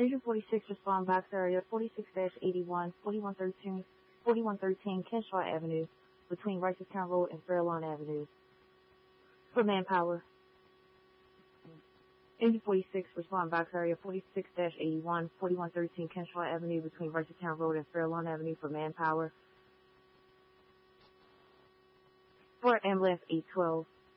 Engine 46 respond box area 46-81, 4113 Kenshaw Avenue, between Ricerstown Road and Fairlawn Avenue. For manpower. Engine 46 respond box area 46-81, 4113 Kenshaw Avenue, between Ricerstown Road and Fairlawn Avenue. For manpower. For ambulance 812.